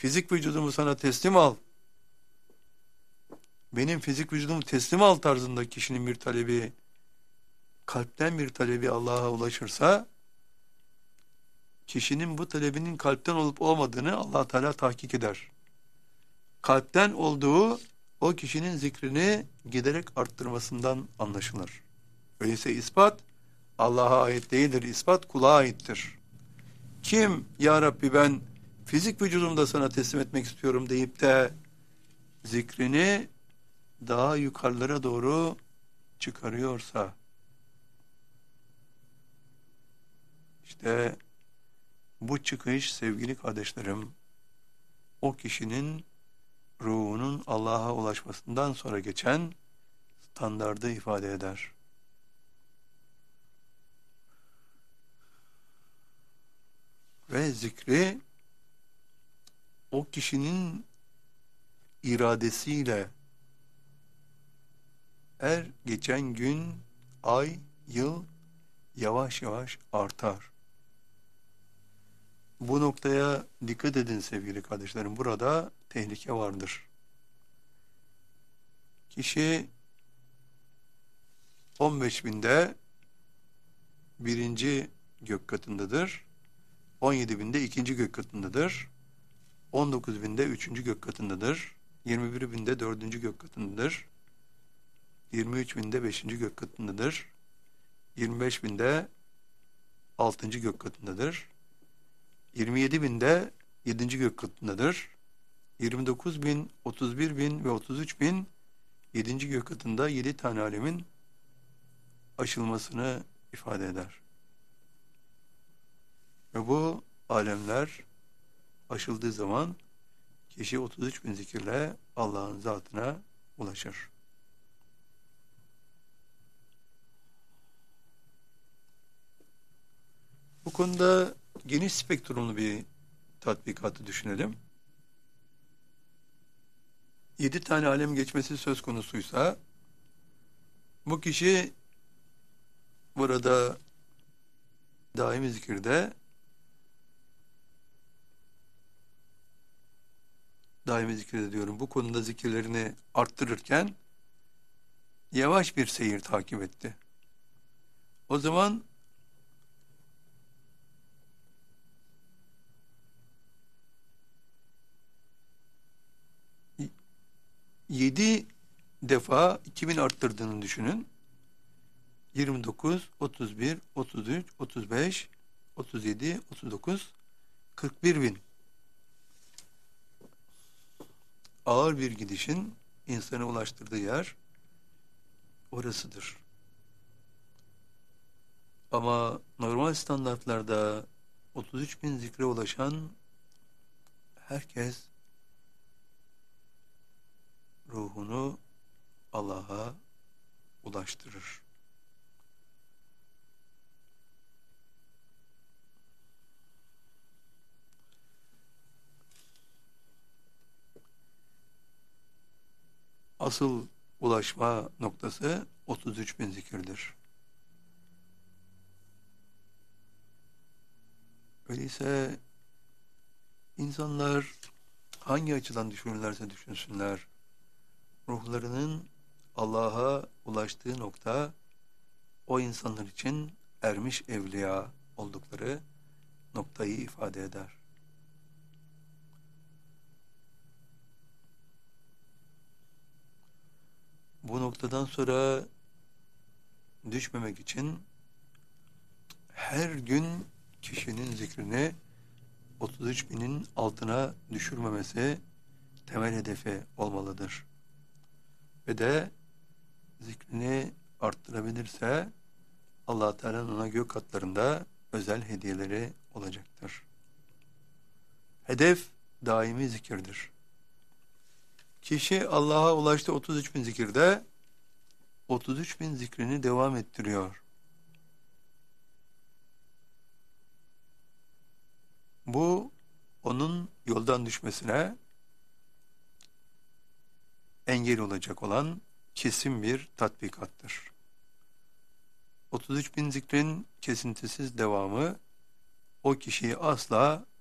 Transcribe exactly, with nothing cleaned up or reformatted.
fizik vücudumu sana teslim al, benim fizik vücudumu teslim al tarzında kişinin bir talebi, kalpten bir talebi Allah'a ulaşırsa, kişinin bu talebinin kalpten olup olmadığını Allah Teala tahkik eder. Kalpten olduğu o kişinin zikrini giderek arttırmasından anlaşılır. Öyleyse ispat Allah'a ait değildir, ispat kula aittir. Kim ya Rabbi ben fizik vücudumda sana teslim etmek istiyorum deyip de zikrini daha yukarılara doğru çıkarıyorsa, işte bu çıkış sevgili kardeşlerim, o kişinin ruhunun Allah'a ulaşmasından sonra geçen standardı ifade eder. Ve zikri o kişinin iradesiyle her geçen gün, ay, yıl yavaş yavaş artar. Bu noktaya dikkat edin sevgili kardeşlerim. Burada tehlike vardır. Kişi on beş binde birinci gök katındadır. on yedi binde ikinci gök katındadır. on dokuz binde üçüncü gök katındadır. yirmi bir binde dördüncü gök katındadır. yirmi üç binde beşinci gök katındadır. yirmi beş binde altıncı gök katındadır. yirmi yedi binde yedinci gök katındadır. yirmi dokuz bin, otuz bir bin ve otuz üç bin yedinci gök katında yedi tane alemin aşılmasını ifade eder. Ve bu alemler aşıldığı zaman kişi otuz üç bin zikirle Allah'ın zatına ulaşır. Bu konuda geniş spektrumlu bir tatbikatı düşünelim. Yedi tane alem geçmesi söz konusuysa, bu kişi burada daimi zikirde daimi zikirde diyorum, bu konuda zikirlerini arttırırken yavaş bir seyir takip etti. O zaman yedi defa iki bin arttırdığını düşünün. yirmi dokuz, otuz bir, otuz üç, otuz beş, otuz yedi, otuz dokuz, kırk bir bin. Ağır bir gidişin insana ulaştırdığı yer orasıdır. Ama normal standartlarda otuz üç bin zikre ulaşan herkes ruhunu Allah'a ulaştırır. Asıl ulaşma noktası otuz üç bin zikirdir. Öyleyse insanlar hangi açıdan düşünürlerse düşünsünler, ruhlarının Allah'a ulaştığı nokta o insanlar için ermiş evliya oldukları noktayı ifade eder. Bu noktadan sonra düşmemek için her gün kişinin zikrini otuz üç binin altına düşürmemesi temel hedefi olmalıdır. Ve de zikrini arttırabilirse Allah Teala'nın ona gök katlarında özel hediyeleri olacaktır. Hedef daimi zikirdir. Kişi Allah'a ulaştı otuz üç bin zikirde, otuz üç bin zikrini devam ettiriyor. Bu onun yoldan düşmesine engel olacak olan kesin bir tatbikattır. otuz üç bin zikrin kesintisiz devamı o kişiyi asla